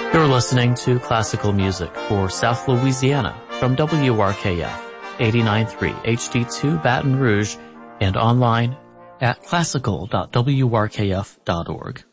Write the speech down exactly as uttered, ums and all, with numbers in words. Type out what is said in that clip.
You're listening to classical music for South Louisiana from W R K F eighty-nine point three H D two Baton Rouge and online at classical dot w r k f dot org.